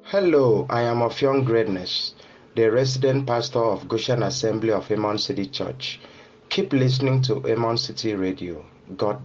Hello, I am of young greatness, the resident pastor of Goshen Assembly of Emon City Church. Keep listening to Emon City Radio. God